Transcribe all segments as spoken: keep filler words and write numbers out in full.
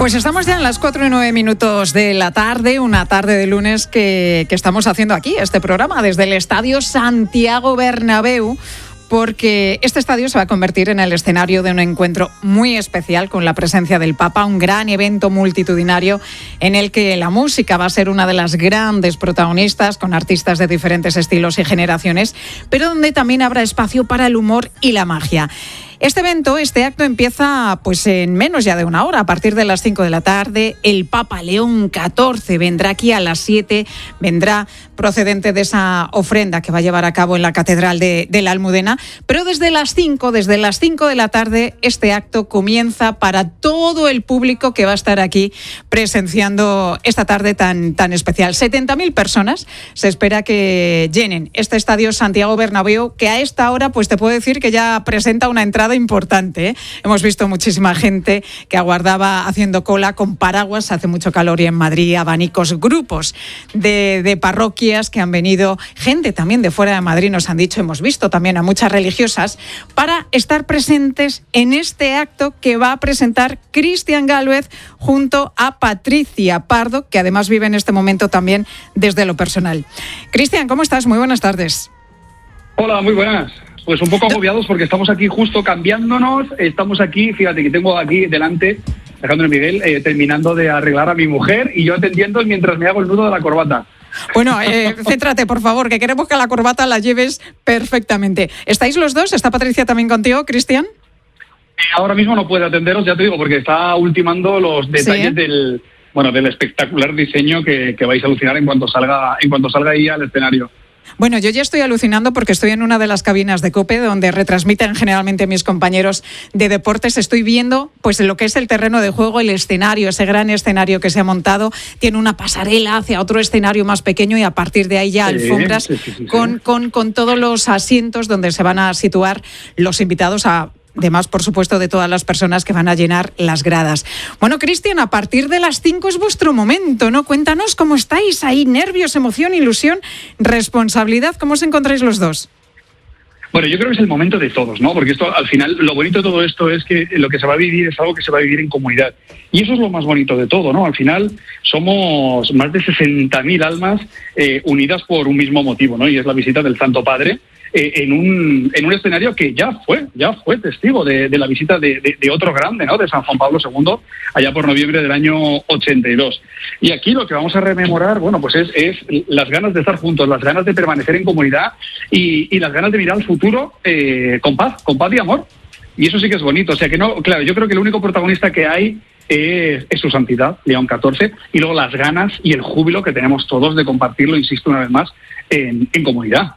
Pues estamos ya en las cuatro y nueve minutos de la tarde, una tarde de lunes que, que estamos haciendo aquí este programa desde el Estadio Santiago Bernabéu, porque este estadio se va a convertir en el escenario de un encuentro muy especial con la presencia del Papa, un gran evento multitudinario en el que la música va a ser una de las grandes protagonistas, con artistas de diferentes estilos y generaciones, pero donde también habrá espacio para el humor y la magia. Este evento, este acto empieza pues en menos ya de una hora, a partir de las cinco de la tarde. El Papa León catorce vendrá aquí a las siete, vendrá procedente de esa ofrenda que va a llevar a cabo en la Catedral de, de la Almudena, pero desde las cinco, desde las cinco de la tarde, este acto comienza para todo el público que va a estar aquí presenciando esta tarde tan, tan especial. setenta mil personas se espera que llenen este Estadio Santiago Bernabéu, que a esta hora pues te puedo decir que ya presenta una entrada importante, ¿eh? Hemos visto muchísima gente que aguardaba haciendo cola con paraguas, hace mucho calor y en Madrid abanicos, grupos de, de parroquias que han venido, gente también de fuera de Madrid, nos han dicho, hemos visto también a muchas religiosas, para estar presentes en este acto que va a presentar Cristian Gálvez junto a Patricia Pardo, que además vive en este momento también desde lo personal. Cristian, ¿cómo estás? Muy buenas tardes. Hola, muy buenas. Pues un poco agobiados porque estamos aquí justo cambiándonos, estamos aquí, fíjate que tengo aquí delante, Alejandro Miguel, eh, terminando de arreglar a mi mujer y yo atendiendo mientras me hago el nudo de la corbata. Bueno, eh, céntrate, por favor, que queremos que la corbata la lleves perfectamente. ¿Estáis los dos? ¿Está Patricia también contigo, Cristian? Eh, ahora mismo no puede atenderos, ya te digo, porque está ultimando los detalles ¿Sí? del, bueno, del espectacular diseño que, que vais a alucinar en cuanto salga, en cuanto salga ahí al escenario. Bueno, yo ya estoy alucinando porque estoy en una de las cabinas de COPE donde retransmiten generalmente mis compañeros de deportes. Estoy viendo pues lo que es el terreno de juego, el escenario, ese gran escenario que se ha montado. Tiene una pasarela hacia otro escenario más pequeño y a partir de ahí ya alfombras sí, sí, sí, sí. Con, con, con todos los asientos donde se van a situar los invitados a... Además, por supuesto, de todas las personas que van a llenar las gradas. Bueno, Cristian, a partir de las cinco es vuestro momento, ¿no? Cuéntanos cómo estáis ahí, nervios, emoción, ilusión, responsabilidad, ¿cómo os encontráis los dos? Bueno, yo creo que es el momento de todos, ¿no? Porque esto, al final, lo bonito de todo esto es que lo que se va a vivir es algo que se va a vivir en comunidad. Y eso es lo más bonito de todo, ¿no? Al final, somos más de sesenta mil almas eh, unidas por un mismo motivo, ¿no? Y es la visita del Santo Padre. Eh, en un en un escenario que ya fue ya fue testigo de, de la visita de, de, de otro grande, ¿no? De San Juan Pablo segundo, allá por noviembre del año ochenta y dos. Y aquí lo que vamos a rememorar, bueno, pues es, es las ganas de estar juntos, las ganas de permanecer en comunidad y, y las ganas de mirar al futuro eh, con paz, con paz y amor. Y eso sí que es bonito. O sea que no, claro, yo creo que el único protagonista que hay es, es su santidad, León catorce, y luego las ganas y el júbilo que tenemos todos de compartirlo, insisto una vez más, en, en comunidad.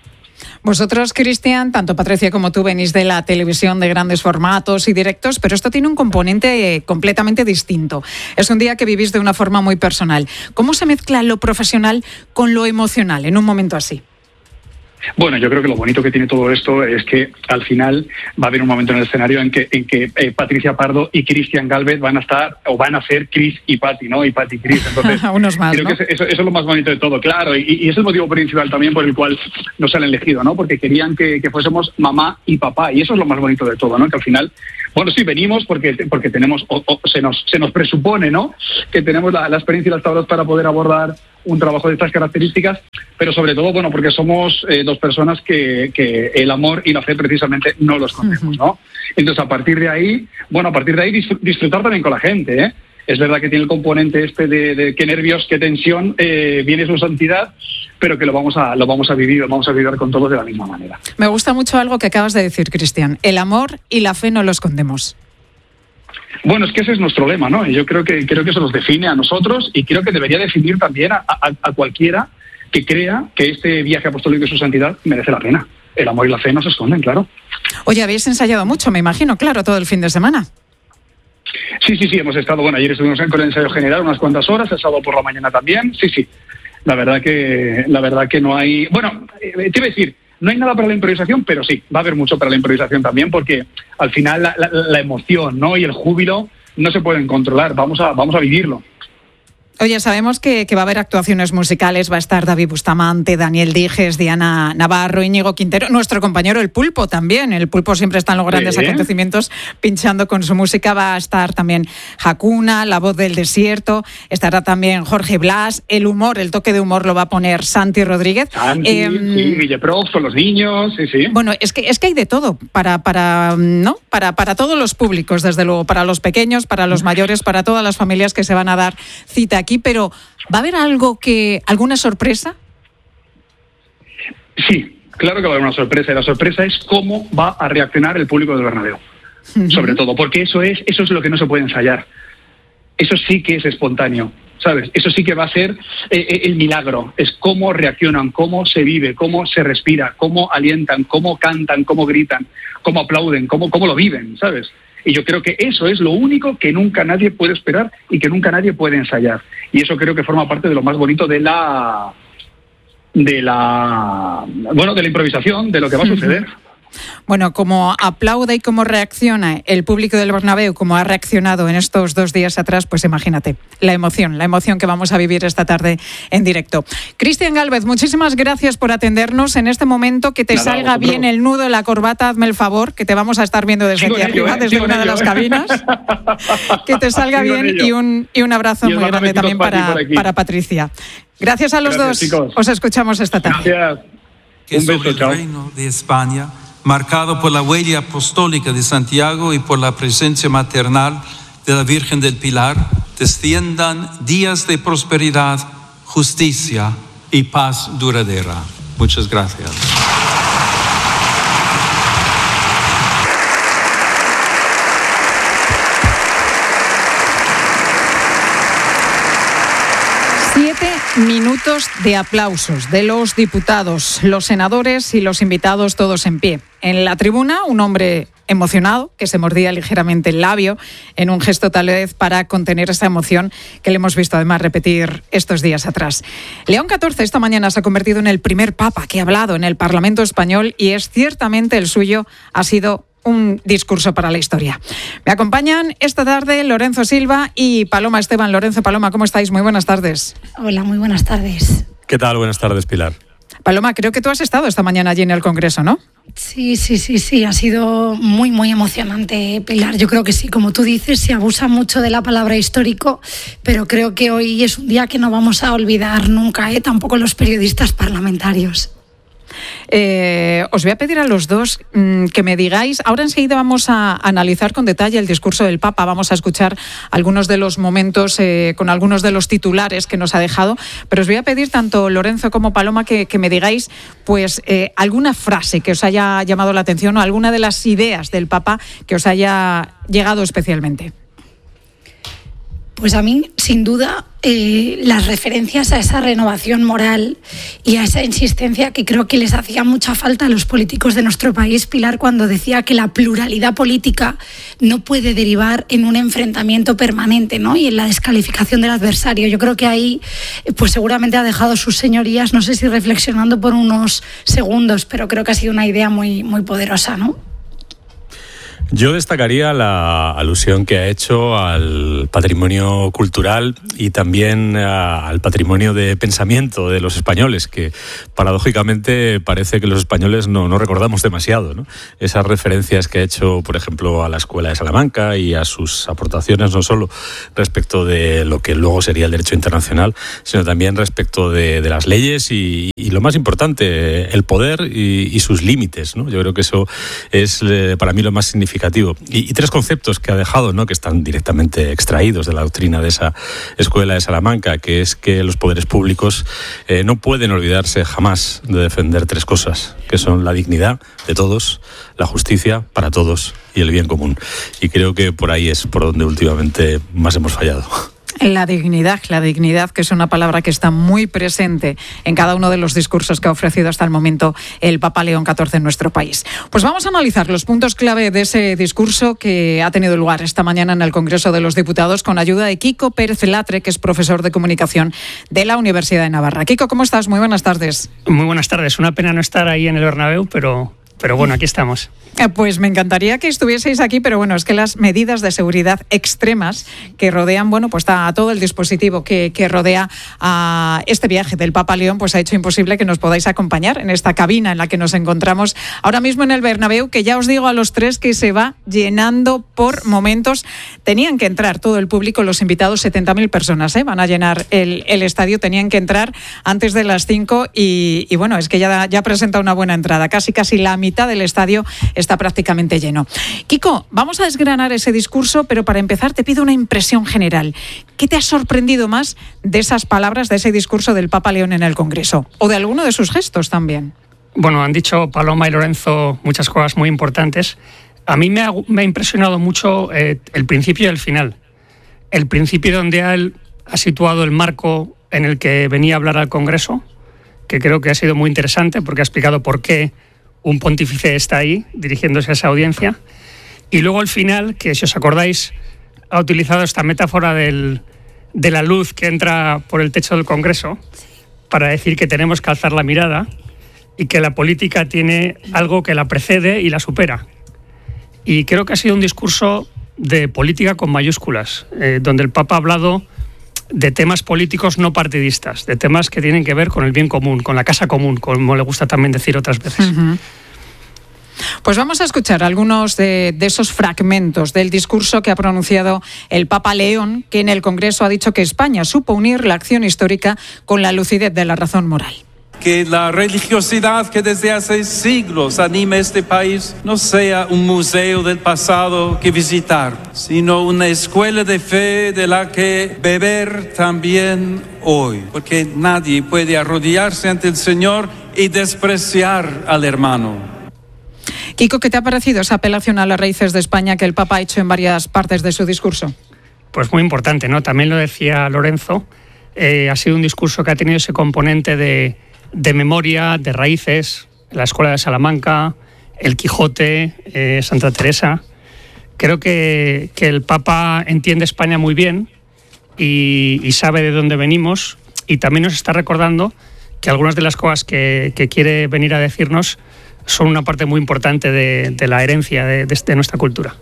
Vosotros, Cristian, tanto Patricia como tú venís de la televisión de grandes formatos y directos, pero esto tiene un componente completamente distinto. Es un día que vivís de una forma muy personal. ¿Cómo se mezcla lo profesional con lo emocional en un momento así? Bueno, yo creo que lo bonito que tiene todo esto es que al final va a haber un momento en el escenario en que en que eh, Patricia Pardo y Cristian Gálvez van a estar o van a ser Cris y Pati, ¿no? Y Pati y Cris. Entonces, unos más, creo ¿no? que eso, eso es lo más bonito de todo, claro. Y, y es el motivo principal también por el cual nos han elegido, ¿no? Porque querían que, que fuésemos mamá y papá. Y eso es lo más bonito de todo, ¿no? Que al final, bueno, sí, venimos porque porque tenemos, o, o se nos se nos presupone, ¿no? Que tenemos la, la experiencia y las tablas para poder abordar un trabajo de estas características, pero sobre todo, bueno, porque somos eh, dos personas que, que el amor y la fe precisamente no los conocemos, ¿no? Entonces, a partir de ahí, bueno, a partir de ahí disfrutar también con la gente, ¿eh? Es verdad que tiene el componente este de, de qué nervios, qué tensión, eh, viene su santidad, pero que lo vamos a lo vamos a vivir, lo vamos a vivir con todos de la misma manera. Me gusta mucho algo que acabas de decir, Cristian. El amor y la fe no los escondemos. Bueno, es que ese es nuestro lema, ¿no? Y yo creo que creo que eso nos define a nosotros y creo que debería definir también a, a, a cualquiera que crea que este viaje apostólico de su santidad merece la pena. El amor y la fe no se esconden, claro. Oye, habéis ensayado mucho, me imagino, claro, todo el fin de semana. Sí, sí, sí, hemos estado, bueno, ayer estuvimos con el ensayo general unas cuantas horas, el sábado por la mañana también, sí, sí. La verdad que, la verdad que no hay... Bueno, eh, te iba a decir, no hay nada para la improvisación, pero sí, va a haber mucho para la improvisación también, porque al final la, la, la emoción, ¿no? Y el júbilo no se pueden controlar, vamos a, vamos a vivirlo. Oye, sabemos que, que va a haber actuaciones musicales, va a estar David Bustamante, Daniel Dijes, Diana Navarro, Íñigo Quintero, nuestro compañero El Pulpo también. El Pulpo siempre está en los grandes sí. acontecimientos pinchando con su música. Va a estar también Hakuna, La Voz del Desierto, estará también Jorge Blas, el humor, el toque de humor lo va a poner Santi Rodríguez. Santi, eh, sí, Villeprof con los niños, sí, sí. Bueno, es que, es que hay de todo, para, para, ¿no? para, para todos los públicos, desde luego, para los pequeños, para los mayores, para todas las familias que se van a dar cita aquí. Pero ¿va a haber algo que, alguna sorpresa? Sí, claro que va a haber una sorpresa, y la sorpresa es cómo va a reaccionar el público del Bernabéu. Uh-huh. Sobre todo, porque eso es, eso es lo que no se puede ensayar. Eso sí que es espontáneo, ¿sabes? Eso sí que va a ser eh, el milagro. Es cómo reaccionan, cómo se vive, cómo se respira, cómo alientan, cómo cantan, cómo gritan, cómo aplauden, cómo, cómo lo viven, ¿sabes? Y yo creo que eso es lo único que nunca nadie puede esperar y que nunca nadie puede ensayar. Y eso creo que forma parte de lo más bonito de la de la bueno, de la improvisación, de lo que va a suceder. Bueno, como aplaude y cómo reacciona el público del Bernabéu, como ha reaccionado en estos dos días atrás, pues imagínate, la emoción, la emoción que vamos a vivir esta tarde en directo. Cristian Gálvez, muchísimas gracias por atendernos en este momento. Que te Nada, salga vosotros. bien el nudo de la corbata, hazme el favor, que te vamos a estar viendo desde Sigo aquí arriba, ello, ¿eh? desde Sigo una de ello, las cabinas. Que te salga Sigo bien y un, y un abrazo y muy grande también para, para Patricia. Gracias a los gracias, dos. Chicos. Os escuchamos esta tarde. Gracias. Que un beso, chao. El reino de España, marcado por la huella apostólica de Santiago y por la presencia maternal de la Virgen del Pilar, desciendan días de prosperidad, justicia y paz duradera. Muchas gracias. Minutos de aplausos de los diputados, los senadores y los invitados, todos en pie. En la tribuna, un hombre emocionado que se mordía ligeramente el labio en un gesto tal vez para contener esa emoción que le hemos visto además repetir estos días atrás. León catorce esta mañana se ha convertido en el primer papa que ha hablado en el Parlamento español y es ciertamente el suyo ha sido un discurso para la historia. Me acompañan esta tarde Lorenzo Silva y Paloma Esteban. Lorenzo, Paloma, ¿cómo estáis? Muy buenas tardes. Hola, muy buenas tardes. ¿Qué tal? Buenas tardes, Pilar. Paloma, creo que tú has estado esta mañana allí en el Congreso, ¿no? Sí, sí, sí, sí, ha sido muy, muy emocionante, Pilar. Yo creo que sí, como tú dices, se abusa mucho de la palabra histórico, pero creo que hoy es un día que no vamos a olvidar nunca, ¿eh? Tampoco los periodistas parlamentarios. Eh, os voy a pedir a los dos mmm, que me digáis, ahora enseguida vamos a analizar con detalle el discurso del Papa, vamos a escuchar algunos de los momentos eh, con algunos de los titulares que nos ha dejado, pero os voy a pedir tanto Lorenzo como Paloma que, que me digáis pues eh, alguna frase que os haya llamado la atención o alguna de las ideas del Papa que os haya llegado especialmente. Pues a mí, sin duda, eh, las referencias a esa renovación moral y a esa insistencia que creo que les hacía mucha falta a los políticos de nuestro país, Pilar, cuando decía que la pluralidad política no puede derivar en un enfrentamiento permanente, ¿no? Y en la descalificación del adversario. Yo creo que ahí, pues seguramente ha dejado sus señorías, no sé si reflexionando por unos segundos, pero creo que ha sido una idea muy, muy poderosa, ¿no? Yo destacaría la alusión que ha hecho al patrimonio cultural y también a, al patrimonio de pensamiento de los españoles, que paradójicamente parece que los españoles no, no recordamos demasiado, ¿no? Esas referencias que ha hecho, por ejemplo, a la Escuela de Salamanca y a sus aportaciones, no solo respecto de lo que luego sería el derecho internacional, sino también respecto de, de las leyes y, y lo más importante, el poder y, y sus límites, ¿no? Yo creo que eso es eh, para mí lo más significativo. Y, y tres conceptos que ha dejado, ¿no? Que están directamente extraídos de la doctrina de esa Escuela de Salamanca, que es que los poderes públicos eh, no pueden olvidarse jamás de defender tres cosas, que son la dignidad de todos, la justicia para todos y el bien común. Y creo que por ahí es por donde últimamente más hemos fallado. La dignidad, la dignidad, que es una palabra que está muy presente en cada uno de los discursos que ha ofrecido hasta el momento el Papa León catorce en nuestro país. Pues vamos a analizar los puntos clave de ese discurso que ha tenido lugar esta mañana en el Congreso de los Diputados con ayuda de Kiko Pérez Latre, que es profesor de comunicación de la Universidad de Navarra. Kiko, ¿cómo estás? Muy buenas tardes. Muy buenas tardes. Una pena no estar ahí en el Bernabéu, pero pero bueno, aquí estamos. Pues me encantaría que estuvieseis aquí, pero bueno, es que las medidas de seguridad extremas que rodean, bueno, pues a todo el dispositivo que, que rodea a este viaje del Papa León, pues ha hecho imposible que nos podáis acompañar en esta cabina en la que nos encontramos ahora mismo en el Bernabéu, que ya os digo a los tres que se va llenando por momentos. Tenían que entrar todo el público, los invitados, setenta mil personas, ¿eh? Van a llenar el, el estadio, tenían que entrar antes de las cinco y, y bueno, es que ya, ya presenta una buena entrada, casi casi la mitad del estadio está prácticamente lleno. Kiko, vamos a desgranar ese discurso, pero para empezar te pido una impresión general. ¿Qué te ha sorprendido más de esas palabras, de ese discurso del Papa León en el Congreso? O de alguno de sus gestos también. Bueno, han dicho Paloma y Lorenzo muchas cosas muy importantes. A mí me ha, me ha impresionado mucho eh, el principio y el final. El principio donde él ha situado el marco en el que venía a hablar al Congreso, que creo que ha sido muy interesante porque ha explicado por qué un pontífice está ahí, dirigiéndose a esa audiencia. Y luego al final, que si os acordáis, ha utilizado esta metáfora del, de la luz que entra por el techo del Congreso para decir que tenemos que alzar la mirada y que la política tiene algo que la precede y la supera. Y creo que ha sido un discurso de política con mayúsculas, eh, donde el Papa ha hablado de temas políticos no partidistas, de temas que tienen que ver con el bien común, con la casa común, como le gusta también decir otras veces. Uh-huh. Pues vamos a escuchar algunos de, de esos fragmentos del discurso que ha pronunciado el Papa León, que en el Congreso ha dicho que España supo unir la acción histórica con la lucidez de la razón moral. Que la religiosidad que desde hace siglos anima este país no sea un museo del pasado que visitar, sino una escuela de fe de la que beber también hoy, porque nadie puede arrodillarse ante el Señor y despreciar al hermano. Kiko, ¿qué te ha parecido esa apelación a las raíces de España que el Papa ha hecho en varias partes de su discurso? Pues muy importante, ¿no? También lo decía Lorenzo, eh, ha sido un discurso que ha tenido ese componente de de memoria, de raíces, la Escuela de Salamanca, el Quijote, eh, Santa Teresa. Creo que, que el Papa entiende España muy bien y, y sabe de dónde venimos, y también nos está recordando que algunas de las cosas que, que quiere venir a decirnos son una parte muy importante de, de la herencia de, de, de nuestra cultura.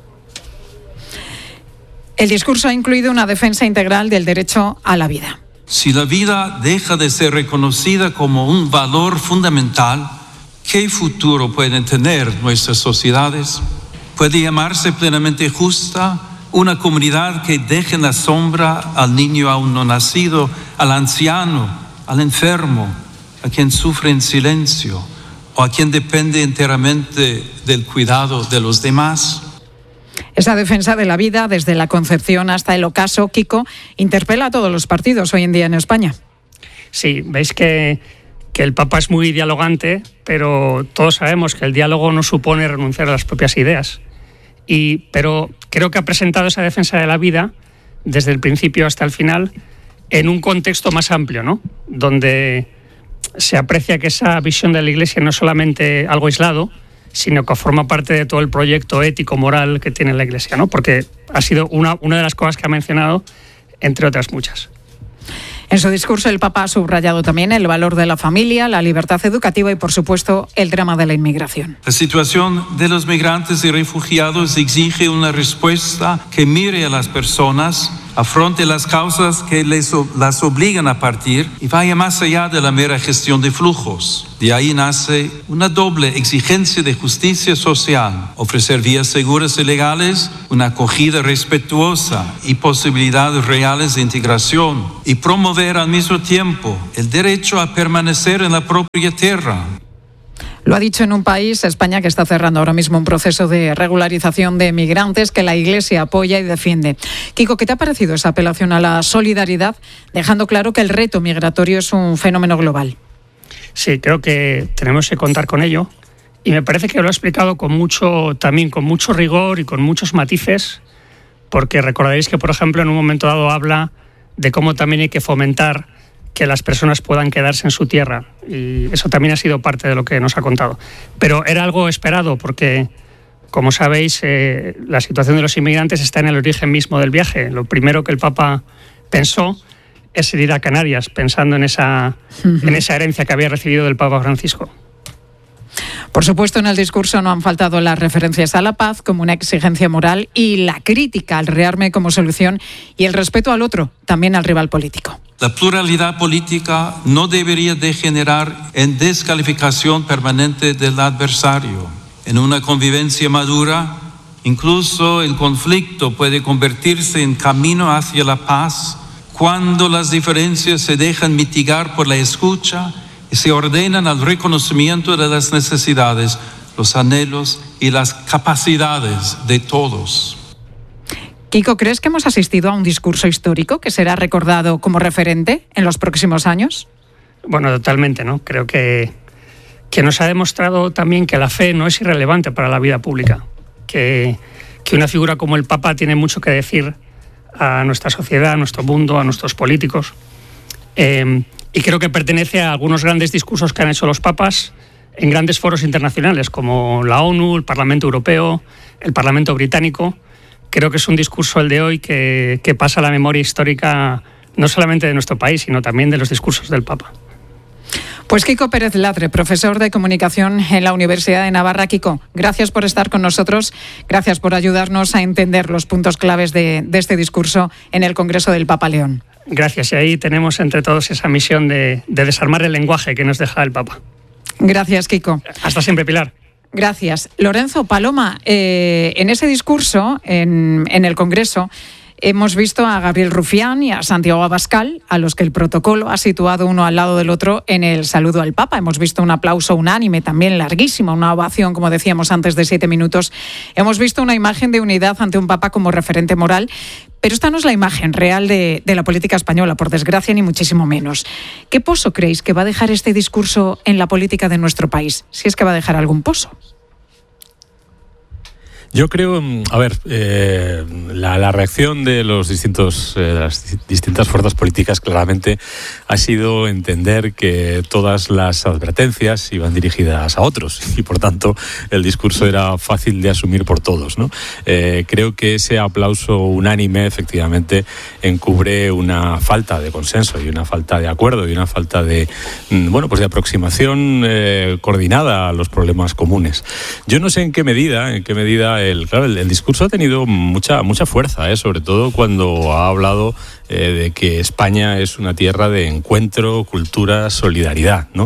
El discurso ha incluido una defensa integral del derecho a la vida. Si la vida deja de ser reconocida como un valor fundamental, ¿qué futuro pueden tener nuestras sociedades? ¿Puede llamarse plenamente justa una comunidad que deje en la sombra al niño aún no nacido, al anciano, al enfermo, a quien sufre en silencio o a quien depende enteramente del cuidado de los demás? Esa defensa de la vida, desde la concepción hasta el ocaso, Kiko, interpela a todos los partidos hoy en día en España. Sí, veis que, que el Papa es muy dialogante, pero todos sabemos que el diálogo no supone renunciar a las propias ideas. Y, pero creo que ha presentado esa defensa de la vida, desde el principio hasta el final, en un contexto más amplio, ¿no? Donde se aprecia que esa visión de la Iglesia no es solamente algo aislado, sino que forma parte de todo el proyecto ético-moral que tiene la Iglesia, ¿no? Porque ha sido una, una de las cosas que ha mencionado, entre otras muchas. En su discurso, el Papa ha subrayado también el valor de la familia, la libertad educativa y, por supuesto, el drama de la inmigración. La situación de los migrantes y refugiados exige una respuesta que mire a las personas, afronte las causas que les, las obligan a partir y vaya más allá de la mera gestión de flujos. De ahí nace una doble exigencia de justicia social: ofrecer vías seguras y legales, una acogida respetuosa y posibilidades reales de integración, y promover al mismo tiempo el derecho a permanecer en la propia tierra. Lo ha dicho en un país, España, que está cerrando ahora mismo un proceso de regularización de migrantes que la Iglesia apoya y defiende. Kiko, ¿qué te ha parecido esa apelación a la solidaridad, dejando claro que el reto migratorio es un fenómeno global? Sí, creo que tenemos que contar con ello, y me parece que lo ha explicado con mucho, también con mucho rigor y con muchos matices, porque recordaréis que, por ejemplo, en un momento dado habla de cómo también hay que fomentar que las personas puedan quedarse en su tierra, y eso también ha sido parte de lo que nos ha contado. Pero era algo esperado porque, como sabéis, eh, la situación de los inmigrantes está en el origen mismo del viaje. Lo primero que el Papa pensó es ir a Canarias, pensando en esa, uh-huh. en esa herencia que había recibido del Papa Francisco. Por supuesto, en el discurso no han faltado las referencias a la paz como una exigencia moral y la crítica al rearme como solución y el respeto al otro, también al rival político. La pluralidad política no debería degenerar en descalificación permanente del adversario. En una convivencia madura, incluso el conflicto puede convertirse en camino hacia la paz cuando las diferencias se dejan mitigar por la escucha y se ordenan al reconocimiento de las necesidades, los anhelos y las capacidades de todos. Kiko, ¿crees que hemos asistido a un discurso histórico que será recordado como referente en los próximos años? Bueno, totalmente, ¿no? Creo que, que nos ha demostrado también que la fe no es irrelevante para la vida pública, que, que una figura como el Papa tiene mucho que decir a nuestra sociedad, a nuestro mundo, a nuestros políticos. Eh, y creo que pertenece a algunos grandes discursos que han hecho los papas en grandes foros internacionales, como la ONU, el Parlamento Europeo, el Parlamento Británico. Creo que es un discurso el de hoy que, que pasa a la memoria histórica no solamente de nuestro país, sino también de los discursos del Papa. Pues Kiko Pérez Latre, profesor de Comunicación en la Universidad de Navarra. Kiko, gracias por estar con nosotros, gracias por ayudarnos a entender los puntos claves de, de este discurso en el Congreso del Papa León. Gracias, y ahí tenemos entre todos esa misión de, de desarmar el lenguaje que nos deja el Papa. Gracias, Kiko. Hasta siempre, Pilar. Gracias. Lorenzo, Paloma, eh, en ese discurso, en, en el Congreso, hemos visto a Gabriel Rufián y a Santiago Abascal, a los que el protocolo ha situado uno al lado del otro en el saludo al Papa. Hemos visto un aplauso unánime, también larguísimo, una ovación, como decíamos antes, de siete minutos. Hemos visto una imagen de unidad ante un Papa como referente moral, pero esta no es la imagen real de, de la política española, por desgracia, ni muchísimo menos. ¿Qué pozo creéis que va a dejar este discurso en la política de nuestro país? Si es que va a dejar algún pozo. Yo creo, a ver, eh, la, la reacción de los distintos, eh, de las distintas fuerzas políticas claramente ha sido entender que todas las advertencias iban dirigidas a otros y por tanto el discurso era fácil de asumir por todos, ¿no? Eh, creo que ese aplauso unánime efectivamente encubre una falta de consenso y una falta de acuerdo y una falta de, bueno, pues de aproximación eh, coordinada a los problemas comunes. Yo no sé en qué medida, en qué medida El, claro, el, el discurso ha tenido mucha mucha fuerza, ¿eh? Sobre todo cuando ha hablado eh, de que España es una tierra de encuentro, cultura, solidaridad, ¿no?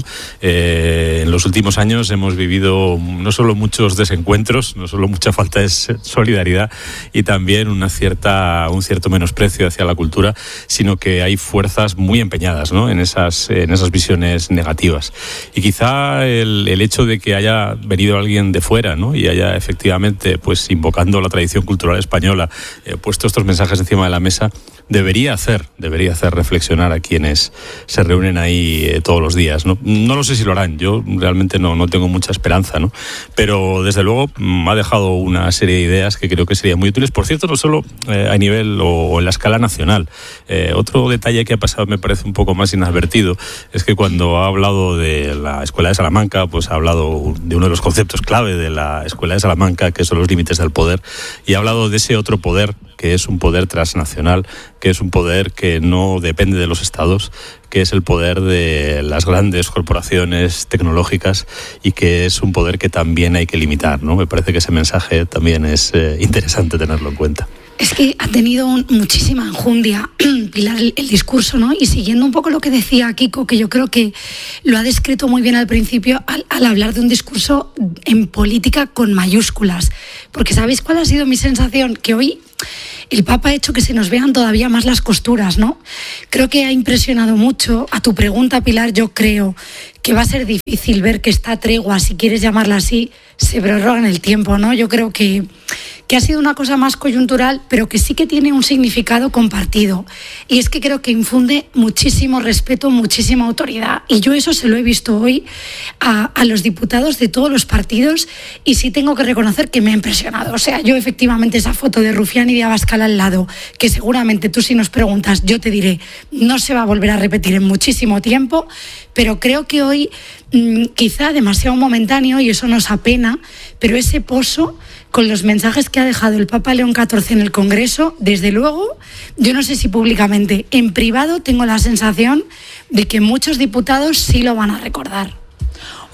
Eh, en los últimos años hemos vivido no solo muchos desencuentros, no solo mucha falta de solidaridad y también una cierta un cierto menosprecio hacia la cultura, sino que hay fuerzas muy empeñadas, ¿no? en esas en esas visiones negativas. Y quizá el, el hecho de que haya venido alguien de fuera, ¿no? y haya efectivamente pues invocando la tradición cultural española, eh, puesto estos mensajes encima de la mesa, debería hacer, debería hacer reflexionar a quienes se reúnen ahí eh, todos los días, ¿no? No lo sé si lo harán, yo realmente no, no tengo mucha esperanza, ¿no? Pero desde luego me ha dejado una serie de ideas que creo que serían muy útiles, por cierto, no solo eh, a nivel o, o en la escala nacional. Eh, otro detalle que ha pasado me parece un poco más inadvertido es que cuando ha hablado de la Escuela de Salamanca, pues ha hablado de uno de los conceptos clave de la Escuela de Salamanca, que son los límites del poder, y ha hablado de ese otro poder que es un poder transnacional, que es un poder que no depende de los estados, que es el poder de las grandes corporaciones tecnológicas y que es un poder que también hay que limitar, ¿no? Me parece que ese mensaje también es eh, interesante tenerlo en cuenta. Es que ha tenido un, muchísima enjundia, Pilar, el, el discurso, ¿no? Y siguiendo un poco lo que decía Kiko, que yo creo que lo ha descrito muy bien al principio al, al hablar de un discurso en política con mayúsculas. Porque ¿sabéis cuál ha sido mi sensación? Que hoy el Papa ha hecho que se nos vean todavía más las costuras, ¿no? Creo que ha impresionado mucho. A tu pregunta, Pilar, yo creo que va a ser difícil ver que esta tregua, si quieres llamarla así, se prorroga en el tiempo, ¿no? Yo creo que, que ha sido una cosa más coyuntural, pero que sí que tiene un significado compartido. Y es que creo que infunde muchísimo respeto, muchísima autoridad. Y yo eso se lo he visto hoy a, a los diputados de todos los partidos y sí tengo que reconocer que me ha impresionado. O sea, yo efectivamente esa foto de Rufián y de Abascal al lado, que seguramente tú si nos preguntas, yo te diré, no se va a volver a repetir en muchísimo tiempo, pero creo que hoy mmm, quizá demasiado momentáneo y eso nos apena, pero ese pozo con los mensajes que ha dejado el Papa León catorce en el Congreso, desde luego, yo no sé si públicamente, en privado tengo la sensación de que muchos diputados sí lo van a recordar.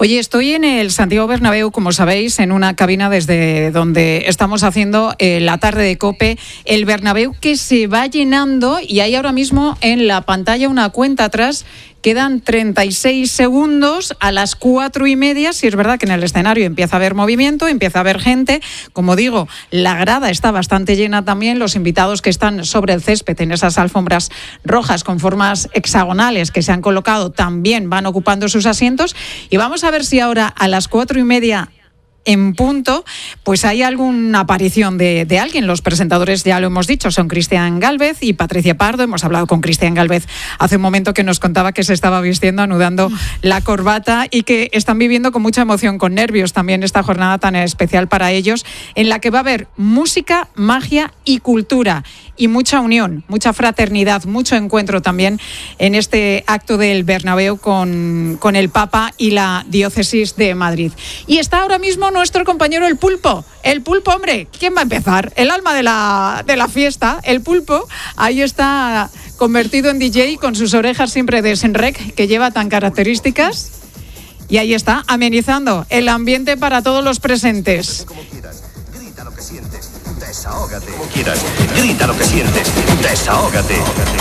Oye, estoy en el Santiago Bernabéu, como sabéis, en una cabina desde donde estamos haciendo eh, la tarde de COPE. El Bernabéu que se va llenando y hay ahora mismo en la pantalla una cuenta atrás. Quedan treinta y seis segundos a las cuatro y media. Si es verdad que en el escenario empieza a haber movimiento, empieza a haber gente. Como digo, la grada está bastante llena también. Los invitados que están sobre el césped en esas alfombras rojas con formas hexagonales que se han colocado también van ocupando sus asientos. Y vamos a ver si ahora a las cuatro y media en punto, pues hay alguna aparición de, de alguien. Los presentadores, ya lo hemos dicho, son Cristian Gálvez y Patricia Pardo. Hemos hablado con Cristian Gálvez hace un momento, que nos contaba que se estaba vistiendo, anudando la corbata, y que están viviendo con mucha emoción, con nervios también, esta jornada tan especial para ellos, en la que va a haber música, magia y cultura, y mucha unión, mucha fraternidad, mucho encuentro también en este acto del Bernabéu con, con el Papa y la Diócesis de Madrid. Y está ahora mismo nuestro compañero el Pulpo. El Pulpo, hombre, ¿quién va a empezar? El alma de la, de la fiesta, el Pulpo. Ahí está, convertido en D J, con sus orejas siempre de Senrec, que lleva tan características. Y ahí está, amenizando el ambiente para todos los presentes. Grita lo que sientes, desahógate. Como quieras, grita lo que sientes, desahógate.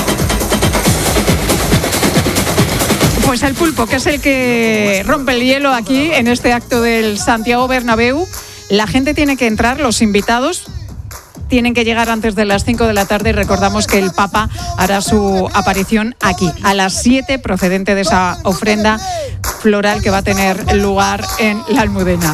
Pues el Pulpo, que es el que rompe el hielo aquí en este acto del Santiago Bernabéu. La gente tiene que entrar, los invitados tienen que llegar antes de las cinco de la tarde. Recordamos que el Papa hará su aparición aquí a las siete, procedente de esa ofrenda floral que va a tener lugar en la Almudena.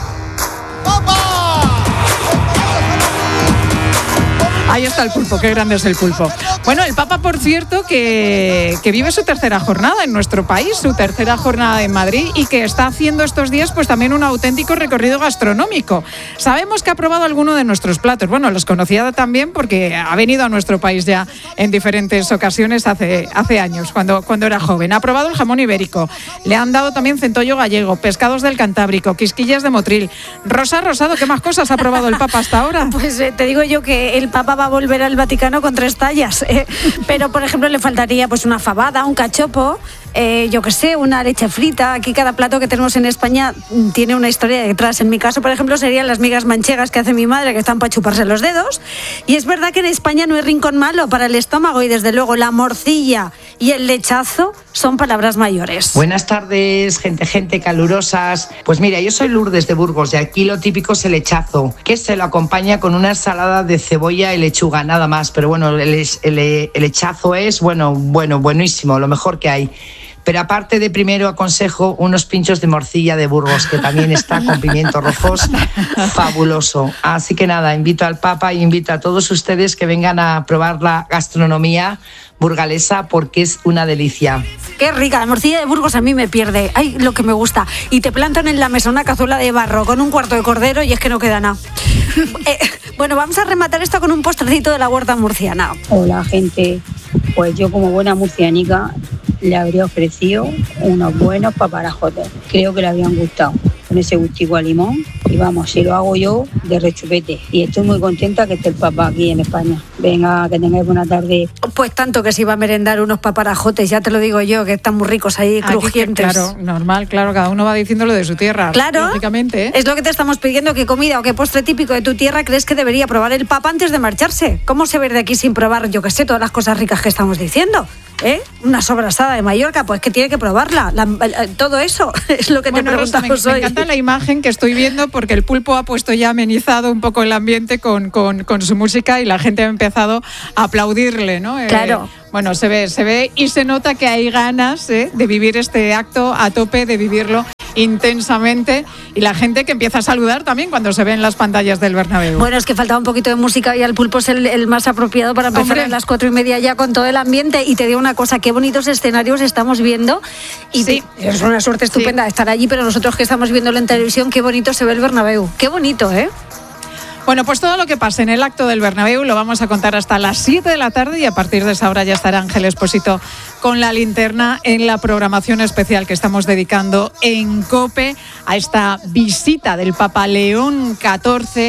Ahí está el Pulpo, qué grande es el Pulpo. Bueno, el Papa, por cierto, que, que vive su tercera jornada en nuestro país, su tercera jornada en Madrid, y que está haciendo estos días pues también un auténtico recorrido gastronómico. Sabemos que ha probado alguno de nuestros platos. Bueno, los conocía también porque ha venido a nuestro país ya en diferentes ocasiones hace, hace años, cuando, cuando era joven. Ha probado el jamón ibérico, le han dado también centollo gallego, pescados del Cantábrico, quisquillas de Motril. Rosa Rosado, ¿qué más cosas ha probado el Papa hasta ahora? Pues eh, te digo yo que el Papa va a volver al Vaticano con tres tallas, eh, pero por ejemplo le faltaría pues una fabada, un cachopo, eh, yo qué sé, una leche frita. Aquí cada plato que tenemos en España tiene una historia detrás. En mi caso, por ejemplo, serían las migas manchegas que hace mi madre, que están para chuparse los dedos. Y es verdad que en España no hay rincón malo para el estómago, y desde luego la morcilla y el lechazo son palabras mayores. Buenas tardes, gente, gente calurosas. Pues mira, yo soy Lourdes de Burgos y aquí lo típico es el lechazo, que se lo acompaña con una ensalada de cebolla y lechuga, nada más. Pero bueno, el, el, el lechazo es, bueno, bueno, buenísimo, lo mejor que hay. Pero aparte de, primero aconsejo unos pinchos de morcilla de Burgos, que también está con pimientos rojos, fabuloso. Así que nada, invito al Papa y invito a todos ustedes que vengan a probar la gastronomía burgalesa, porque es una delicia. Qué rica, la morcilla de Burgos a mí me pierde. Ay, lo que me gusta. Y te plantan en la mesa una cazuela de barro con un cuarto de cordero y es que no queda nada. eh, bueno, vamos a rematar esto con un postrecito de la huerta murciana. Hola, gente. Pues yo, como buena murcianica, le habría ofrecido unos buenos paparajotes. Creo que le habían gustado, con ese gustico a limón. Y vamos, si lo hago yo, de rechupete. Y estoy muy contenta que esté el Papa aquí en España. Venga, que tengáis buena tarde. Pues tanto que se iba a merendar unos paparajotes, ya te lo digo yo, que están muy ricos ahí, aquí, crujientes. Claro, normal, claro, cada uno va diciendo lo de su tierra. Claro, lógicamente, ¿eh? Es lo que te estamos pidiendo. ¿Qué comida o qué postre típico de tu tierra crees que debería probar el Papa antes de marcharse? ¿Cómo se ve de aquí sin probar, yo qué sé, todas las cosas ricas que estamos diciendo? ¿Eh? Una sobrasada de Mallorca, pues que tiene que probarla. La, la, todo eso es lo que bueno, te preguntamos Rosa, me, hoy. Me encanta la imagen que estoy viendo, porque el Pulpo ha puesto ya amenizado un poco el ambiente con, con, con su música, y la gente ha empezado a aplaudirle, ¿no? Claro. Eh, bueno, se ve, se ve y se nota que hay ganas ¿eh? de vivir este acto a tope, de vivirlo intensamente, y la gente que empieza a saludar también cuando se ve en las pantallas del Bernabéu. Bueno, es que faltaba un poquito de música y el Pulpo es el, el más apropiado para empezar. Hombre, a las cuatro y media ya con todo el ambiente. Y te digo una cosa, qué bonitos escenarios estamos viendo, y sí, te, es una suerte estupenda sí. estar allí, pero nosotros que estamos viéndolo en televisión, qué bonito se ve el Bernabéu, qué bonito, ¿eh? Bueno, pues todo lo que pase en el acto del Bernabéu lo vamos a contar hasta las siete de la tarde, y a partir de esa hora ya estará Ángel Expósito con la linterna en la programación especial que estamos dedicando en COPE a esta visita del Papa León catorce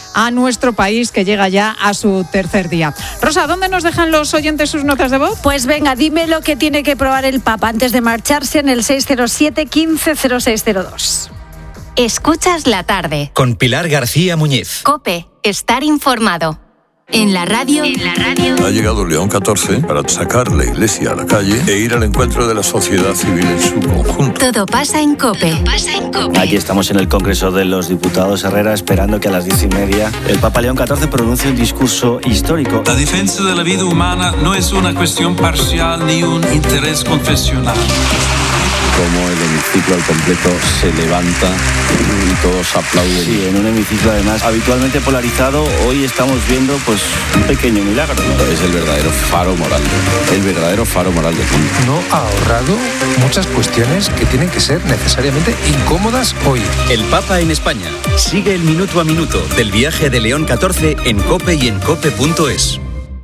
a nuestro país, que llega ya a su tercer día. Rosa, ¿dónde nos dejan los oyentes sus notas de voz? Pues venga, dime lo que tiene que probar el Papa antes de marcharse en el seis cero siete, quince cero seis cero dos. Escuchas la tarde. Con Pilar García Muñiz. COPE, estar informado. En la radio. En la radio. Ha llegado León catorce para sacar la Iglesia a la calle e ir al encuentro de la sociedad civil en su conjunto. Todo pasa en COPE. Todo pasa en COPE. Aquí estamos en el Congreso de los Diputados, Herrera, esperando que a las diez y media el Papa León catorce pronuncie un discurso histórico. La defensa de la vida humana no es una cuestión parcial ni un interés confesional. Como el hemiciclo al completo se levanta y todos aplauden. Sí, en un hemiciclo además habitualmente polarizado, hoy estamos viendo pues un pequeño milagro, ¿no? Es el verdadero faro moral, el verdadero faro moral del mundo. No ha ahorrado muchas cuestiones que tienen que ser necesariamente incómodas hoy. El Papa en España. Sigue el minuto a minuto del viaje de León catorce en COPE y en cope punto es.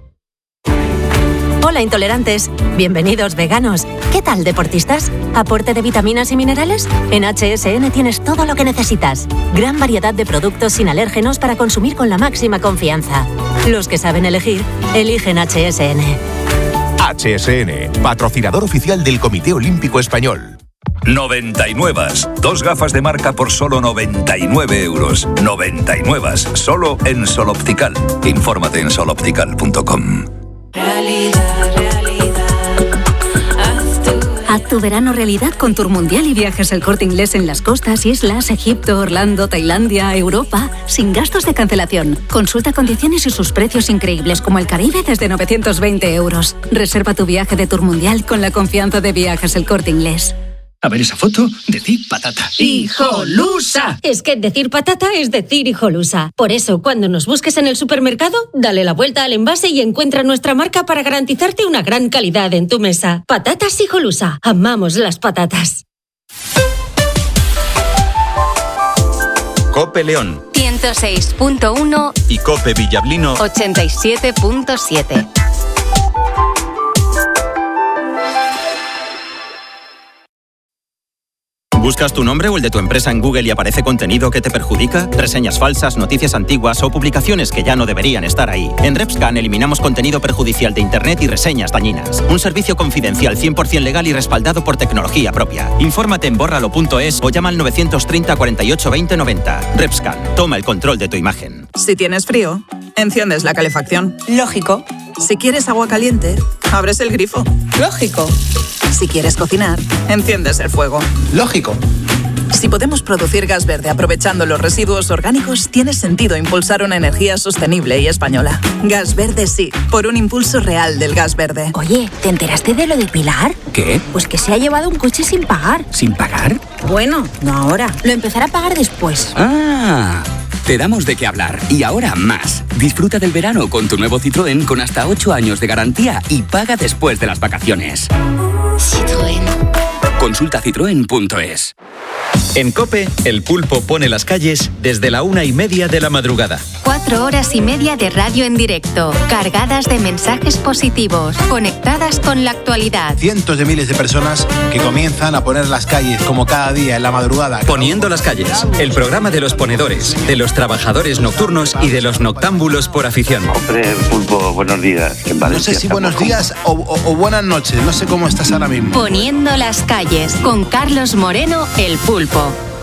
Hola intolerantes, bienvenidos veganos. ¿Qué tal deportistas? ¿Aporte de vitaminas y minerales? En H S N tienes todo lo que necesitas. Gran variedad de productos sin alérgenos para consumir con la máxima confianza. Los que saben elegir, eligen H S N. H S N, patrocinador oficial del Comité Olímpico Español. noventa y nueve. Dos gafas de marca por solo noventa y nueve euros. noventa y nueve. Solo en Sol Optical. Infórmate en sol optical punto com. Realidad, realidad, haz tu... Haz tu verano realidad con Tour Mundial y Viajes El Corte Inglés en las costas, islas, Egipto, Orlando, Tailandia, Europa, sin gastos de cancelación. Consulta condiciones y sus precios increíbles, como el Caribe desde novecientos veinte euros. Reserva tu viaje de Tour Mundial con la confianza de Viajes El Corte Inglés. A ver esa foto, decir patata. ¡Hijolusa! Es que decir patata es decir hijolusa. Por eso, cuando nos busques en el supermercado, dale la vuelta al envase y encuentra nuestra marca para garantizarte una gran calidad en tu mesa. Patatas Hijolusa. Amamos las patatas. COPE León ciento seis punto uno y COPE Villablino ochenta y siete punto siete. ¿Buscas tu nombre o el de tu empresa en Google y aparece contenido que te perjudica? Reseñas falsas, noticias antiguas o publicaciones que ya no deberían estar ahí. En RepScan eliminamos contenido perjudicial de Internet y reseñas dañinas. Un servicio confidencial cien por ciento legal y respaldado por tecnología propia. Infórmate en bórralo punto es o llama al novecientos treinta, cuarenta y ocho, veinte, noventa. RepScan, toma el control de tu imagen. Si tienes frío, enciendes la calefacción. Lógico. Si quieres agua caliente, abres el grifo. Lógico. Si quieres cocinar, enciendes el fuego. Lógico. Si podemos producir gas verde aprovechando los residuos orgánicos, tiene sentido impulsar una energía sostenible y española. Gas verde sí, por un impulso real del gas verde. Oye, ¿te enteraste de lo de Pilar? ¿Qué? Pues que se ha llevado un coche sin pagar. ¿Sin pagar? Bueno, no ahora. Lo empezará a pagar después. Ah... Te damos de qué hablar. Y ahora más. Disfruta del verano con tu nuevo Citroën con hasta ocho años de garantía y paga después de las vacaciones. Citroën. Consulta citroen punto es. En COPE, el pulpo pone las calles desde la una y media de la madrugada. Cuatro horas y media de radio en directo, cargadas de mensajes positivos, conectadas con la actualidad. Cientos de miles de personas que comienzan a poner las calles como cada día en la madrugada. Poniendo las calles, el programa de los ponedores, de los trabajadores nocturnos y de los noctámbulos por afición. Hombre, pulpo, buenos días. En no sé si buenos días o, o, o buenas noches, no sé cómo estás ahora mismo. Poniendo las calles, con Carlos Moreno, el pulpo.